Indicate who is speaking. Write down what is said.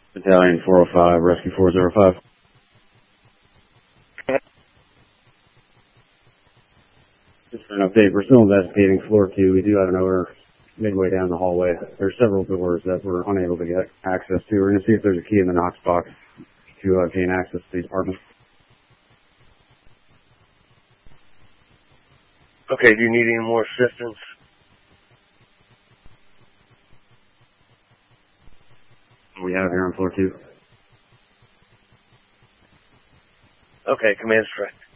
Speaker 1: Battalion 405, Rescue 405. Just for an update, we're still investigating floor 2. We do have an odor midway down the hallway. There's several doors that we're unable to get access to. We're going to see if there's a key in the Knox box to gain access to the apartment.
Speaker 2: Okay, do you need any more assistance?
Speaker 1: We have here on floor 2.
Speaker 2: Okay, command strike.